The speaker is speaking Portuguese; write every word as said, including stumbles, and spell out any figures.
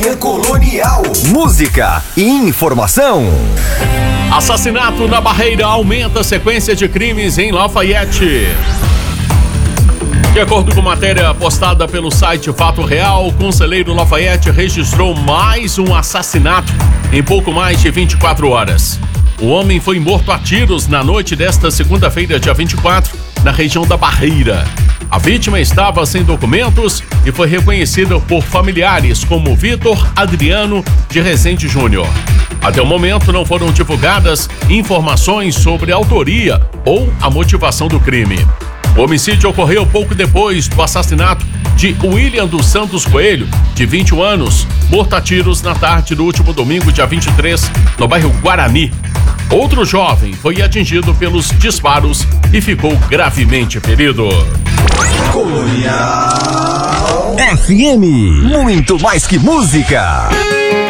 Colonial. Música e informação. Assassinato na Barreira aumenta a sequência de crimes em Lafayette. De acordo com matéria postada pelo site Fato Real, o Conselheiro Lafayette registrou mais um assassinato em pouco mais de vinte e quatro horas. O homem foi morto a tiros na noite desta segunda-feira, dia vinte e quatro, na região da Barreira. A vítima estava sem documentos e foi reconhecida por familiares como Vitor Adriano de Rezende Júnior. Até o momento não foram divulgadas informações sobre a autoria ou a motivação do crime. O homicídio ocorreu pouco depois do assassinato de William dos Santos Coelho, de vinte e um anos, morto a tiros na tarde do último domingo, dia vinte e três, no bairro Guarani. Outro jovem foi atingido pelos disparos e ficou gravemente ferido. Colonial F M, muito mais que música.